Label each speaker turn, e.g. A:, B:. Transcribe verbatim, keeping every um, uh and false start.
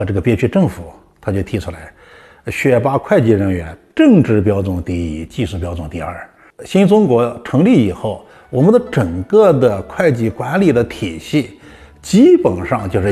A: 这个憋屈政府他就提出来，选拔会计人员，政治标准第一，技术标准第二。新中国成立以后，我们的整个的会计管理的体系基本上就是